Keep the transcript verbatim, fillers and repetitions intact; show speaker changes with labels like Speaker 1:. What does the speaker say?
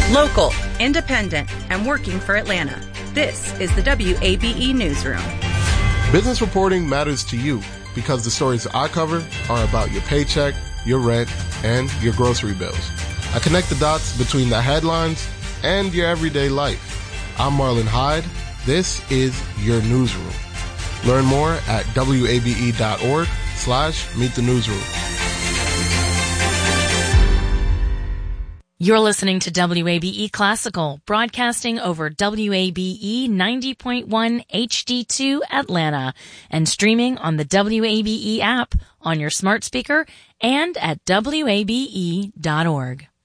Speaker 1: Local, independent, and working for Atlanta. This is the W A B E Newsroom.
Speaker 2: Business reporting matters to you because the stories I cover are about your paycheck, your rent, and your grocery bills. I connect the dots between the headlines and your everyday life. I'm Marlon Hyde. This is your newsroom. Learn more at wabe.org slash meet the newsroom.
Speaker 3: You're listening to W A B E Classical, broadcasting over W A B E ninety point one H D two Atlanta and streaming on the W A B E app on your smart speaker and at W A B E dot org.